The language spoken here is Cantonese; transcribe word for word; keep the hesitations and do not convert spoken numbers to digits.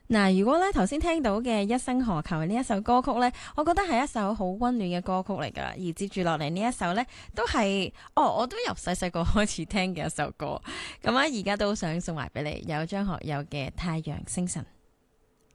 嗱，如果咧頭先聽到嘅《一生何求》呢一首歌曲咧，我覺得係一首好溫暖嘅歌曲嚟噶。而接住落嚟呢一首咧，都係哦，我都由細細個開始聽嘅一首歌。咁啊，而家都想送埋俾你，有張學友嘅《太陽星辰》。